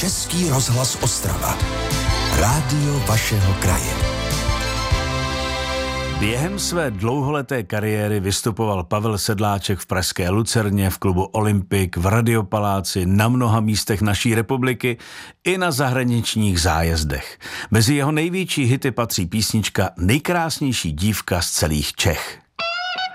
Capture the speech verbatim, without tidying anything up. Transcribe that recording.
Český rozhlas Ostrava. Rádio vašeho kraje. Během své dlouholeté kariéry vystupoval Pavel Sedláček v pražské Lucerně, v klubu Olympik, v Radiopaláci, na mnoha místech naší republiky i na zahraničních zájezdech. Mezi jeho největší hity patří písnička Nejkrásnější dívka z celých Čech.